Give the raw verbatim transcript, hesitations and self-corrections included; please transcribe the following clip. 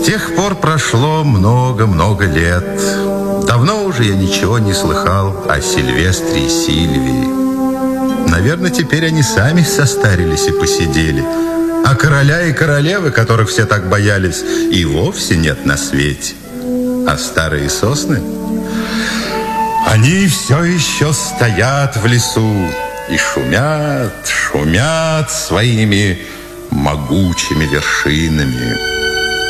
С тех пор прошло много-много лет. Давно уже я ничего не слыхал о Сильвестре и Сильвии. Наверное, теперь они сами состарились и посидели. А короля и королевы, которых все так боялись, и вовсе нет на свете. А старые сосны, они все еще стоят в лесу и шумят, шумят своими могучими вершинами.